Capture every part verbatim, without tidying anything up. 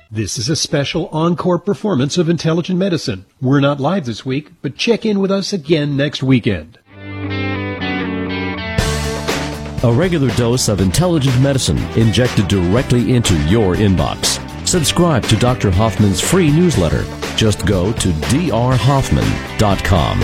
This is a special encore performance of Intelligent Medicine. We're not live this week, but check in with us again next weekend. A regular dose of intelligent medicine injected directly into your inbox. Subscribe to Doctor Hoffman's free newsletter. Just go to d r hoffman dot com.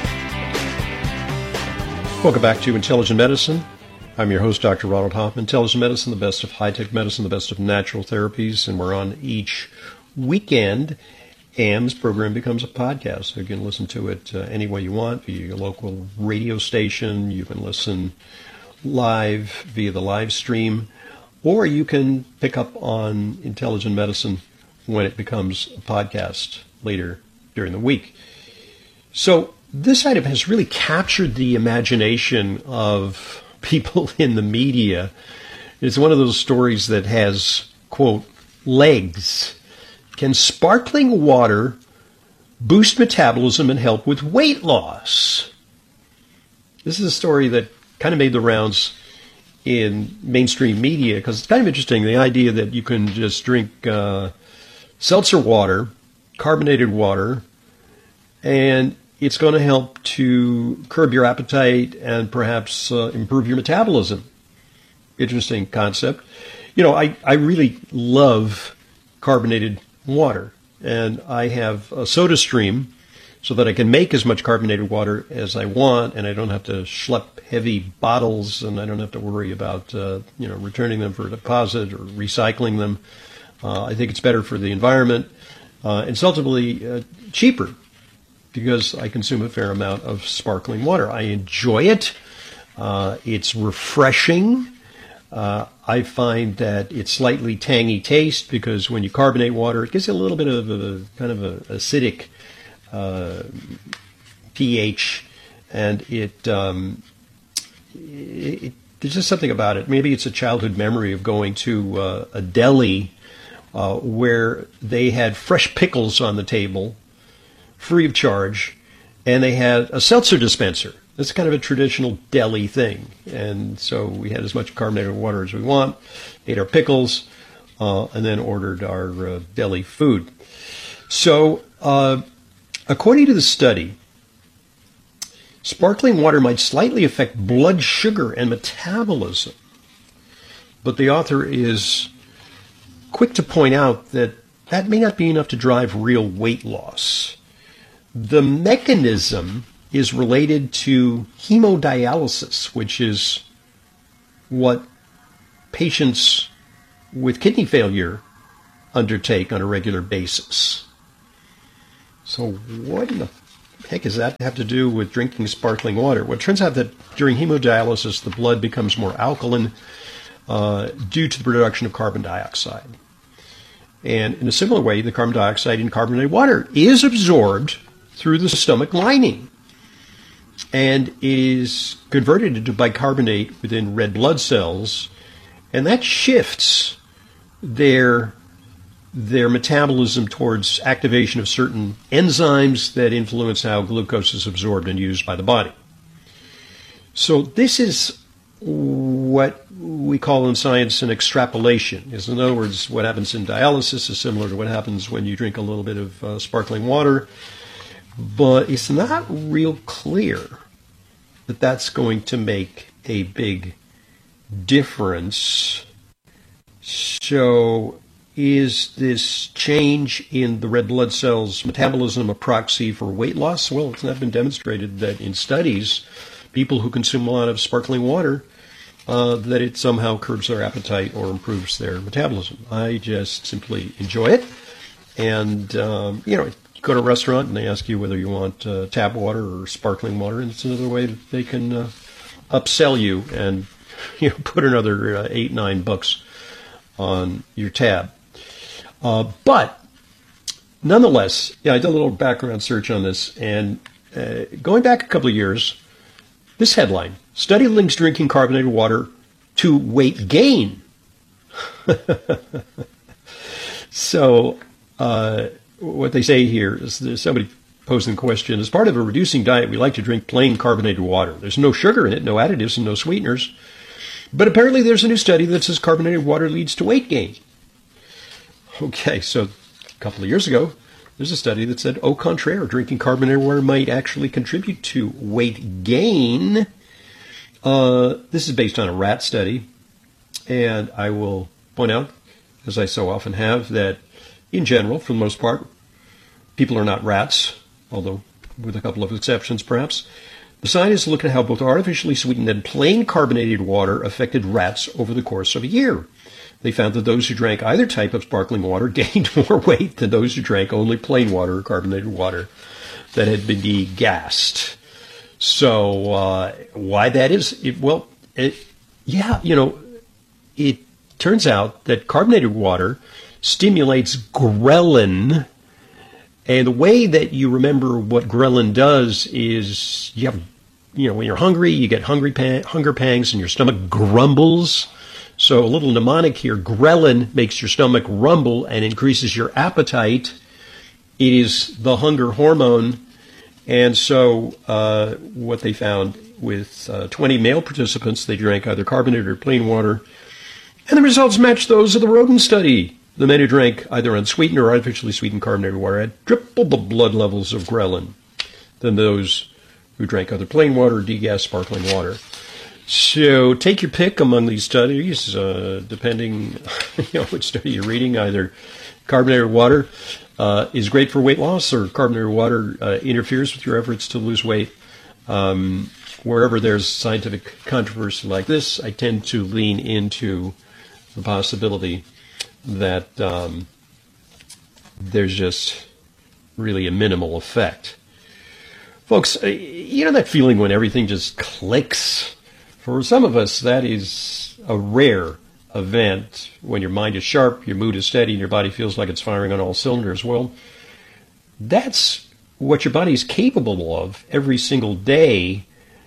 Welcome back to Intelligent Medicine. I'm your host, Doctor Ronald Hoffman. Intelligent Medicine, the best of high-tech medicine, the best of natural therapies, and we're on each weekend. A M's program becomes a podcast, so you can listen to it uh, any way you want, via your local radio station. You can listen live via the live stream, or you can pick up on Intelligent Medicine when it becomes a podcast later during the week. So this item has really captured the imagination of people in the media. It's one of those stories that has, quote, legs. Can sparkling water boost metabolism and help with weight loss? This is a story that kind of made the rounds in mainstream media because it's kind of interesting, the idea that you can just drink uh, seltzer water, carbonated water, and it's going to help to curb your appetite and perhaps uh, improve your metabolism. Interesting concept. You know, I, I really love carbonated water, and I have a SodaStream so that I can make as much carbonated water as I want, and I don't have to schlep heavy bottles, and I don't have to worry about uh, you know returning them for a deposit or recycling them. Uh, I think it's better for the environment. Uh, it's ultimately uh, cheaper because I consume a fair amount of sparkling water. I enjoy it. Uh, it's refreshing. Uh, I find that it's slightly tangy taste because when you carbonate water, it gives you a little bit of a kind of a acidic uh, pH, and it, um, it, it there's just something about it. Maybe it's a childhood memory of going to uh, a deli uh, where they had fresh pickles on the table, free of charge, and they had a seltzer dispenser. That's kind of a traditional deli thing. And so we had as much carbonated water as we want, ate our pickles, uh, and then ordered our uh, deli food. So uh, according to the study, sparkling water might slightly affect blood sugar and metabolism. But the author is quick to point out that that may not be enough to drive real weight loss. The mechanism is related to hemodialysis, which is what patients with kidney failure undertake on a regular basis. So what in the heck does that have to do with drinking sparkling water? Well, it turns out that during hemodialysis, the blood becomes more alkaline uh, due to the production of carbon dioxide. And in a similar way, the carbon dioxide in carbonated water is absorbed through the stomach lining and is converted into bicarbonate within red blood cells, and that shifts their their metabolism towards activation of certain enzymes that influence how glucose is absorbed and used by the body. So this is what we call in science an extrapolation. Is in other words, what happens in dialysis is similar to what happens when you drink a little bit of uh, sparkling water. But it's not real clear that that's going to make a big difference. So is this change in the red blood cells metabolism a proxy for weight loss? Well, it's not been demonstrated that in studies, people who consume a lot of sparkling water, uh, that it somehow curbs their appetite or improves their metabolism. I just simply enjoy it. And, um, you know, go to a restaurant and they ask you whether you want uh, tap water or sparkling water, and it's another way that they can uh, upsell you and you know put another uh, eight nine bucks on your tab. Uh, but nonetheless, yeah, I did a little background search on this, and uh, going back a couple of years, this headline: study links drinking carbonated water to weight gain. So. Uh, What they say here is there's somebody posing the question, as part of a reducing diet, we like to drink plain carbonated water. There's no sugar in it, no additives, and no sweeteners. But apparently there's a new study that says carbonated water leads to weight gain. Okay, so a couple of years ago, there's a study that said, au contraire, drinking carbonated water might actually contribute to weight gain. Uh, this is based on a rat study, and I will point out, as I so often have, that in general, for the most part, people are not rats, although with a couple of exceptions perhaps. The scientists looked at how both artificially sweetened and plain carbonated water affected rats over the course of a year. They found that those who drank either type of sparkling water gained more weight than those who drank only plain water or carbonated water that had been degassed. So uh, why that is? It, well, it, yeah, you know, it turns out that carbonated water stimulates ghrelin. And the way that you remember what ghrelin does is you have, you know, when you're hungry, you get hungry pang, hunger pangs and your stomach grumbles. So a little mnemonic here, ghrelin makes your stomach rumble and increases your appetite. It is the hunger hormone. And so uh, what they found with uh, twenty male participants, they drank either carbonated or plain water, and the results matched those of the rodent study. The men who drank either unsweetened or artificially sweetened carbonated water had triple the blood levels of ghrelin than those who drank either plain water or degassed sparkling water. So take your pick among these studies, uh, depending you know which study you're reading. Either carbonated water uh, is great for weight loss, or carbonated water uh, interferes with your efforts to lose weight. Um, wherever there's scientific controversy like this, I tend to lean into the possibility that um, there's just really a minimal effect. Folks, you know that feeling when everything just clicks? For some of us, that is a rare event when your mind is sharp, your mood is steady, and your body feels like it's firing on all cylinders. Well, that's what your body is capable of every single day.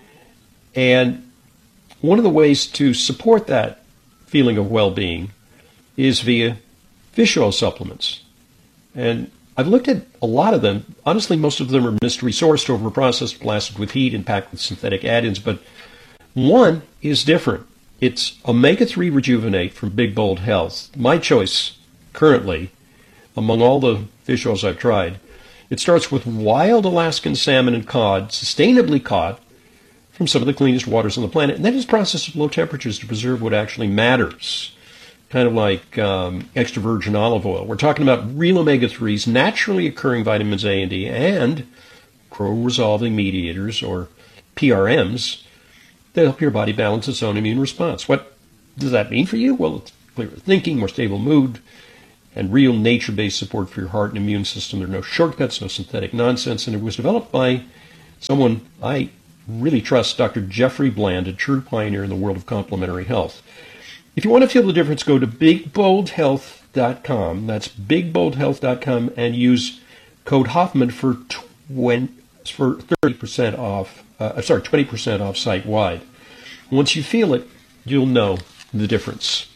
And one of the ways to support that feeling of well-being is via fish oil supplements. And I've looked at a lot of them. Honestly, most of them are mystery sourced, overprocessed, blasted with heat, and packed with synthetic add-ins. But one is different. It's omega three Rejuvenate from Big Bold Health. My choice currently, among all the fish oils I've tried, it starts with wild Alaskan salmon and cod, sustainably caught from some of the cleanest waters on the planet, and then it's processed at low temperatures to preserve what actually matters. Kind of like um, extra virgin olive oil. We're talking about real omega threes, naturally occurring vitamins A and D, and pro-resolving mediators, or P R Ms, that help your body balance its own immune response. What does that mean for you? Well, it's clearer thinking, more stable mood, and real nature-based support for your heart and immune system. There are no shortcuts, no synthetic nonsense, and it was developed by someone I really trust, Doctor Jeffrey Bland, a true pioneer in the world of complementary health. If you want to feel the difference, go to big bold health dot com. That's big bold health dot com, and use code Hoffman for twenty for thirty percent off. Uh, sorry, twenty percent off site wide. Once you feel it, you'll know the difference.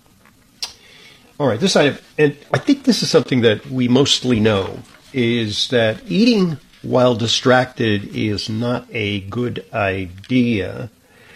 All right, this I and I think this is something that we mostly know, is that eating while distracted is not a good idea,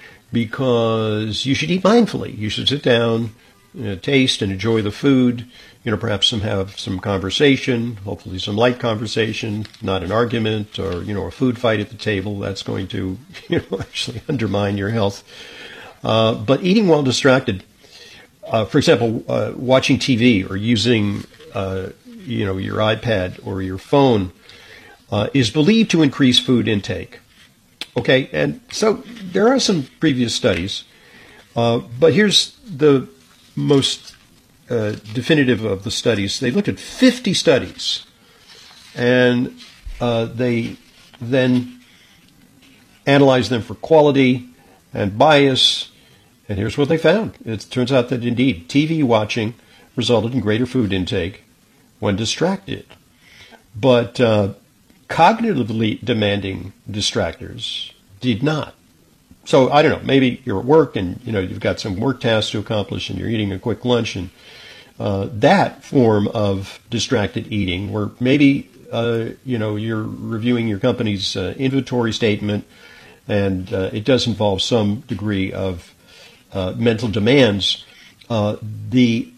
because you should eat mindfully. You should sit down, you know, taste and enjoy the food, you know, perhaps some have some conversation, hopefully some light conversation, not an argument or, you know, a food fight at the table. That's going to, you know, actually undermine your health. Uh, but eating while distracted, uh, for example, uh, watching T V or using, uh, you know, your iPad or your phone, uh, is believed to increase food intake. Okay, and so there are some previous studies, uh, but here's the most uh, definitive of the studies. They looked at fifty studies, and uh, they then analyzed them for quality and bias, and here's what they found. It turns out that indeed T V watching resulted in greater food intake when distracted, but uh, cognitively demanding distractors did not. So I don't know, maybe you're at work and you know you've got some work tasks to accomplish and you're eating a quick lunch, and uh, that form of distracted eating, where maybe uh, you know you're reviewing your company's uh, inventory statement, and uh, it does involve some degree of uh, mental demands. Uh, the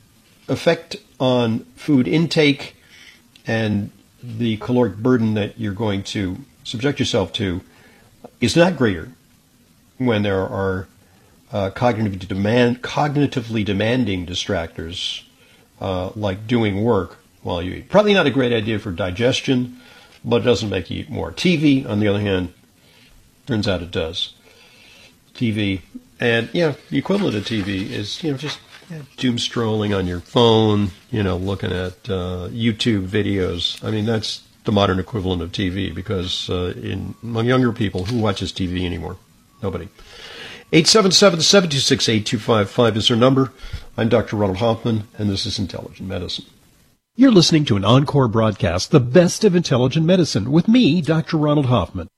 effect on food intake and the caloric burden that you're going to subject yourself to is not greater when there are uh, cognitively, demand, cognitively demanding distractors uh, like doing work while you eat. Probably not a great idea for digestion, but it doesn't make you eat more. T V, on the other hand, turns out it does. T V, and, you know, the equivalent of T V is, you know, just yeah, doom strolling on your phone, you know, looking at uh, YouTube videos. I mean, that's the modern equivalent of T V, because uh, in among younger people, who watches T V anymore? Nobody. eight seven seven, seven two six, eight two five five is our number. I'm Doctor Ronald Hoffman, and this is Intelligent Medicine. You're listening to an encore broadcast, The Best of Intelligent Medicine, with me, Doctor Ronald Hoffman.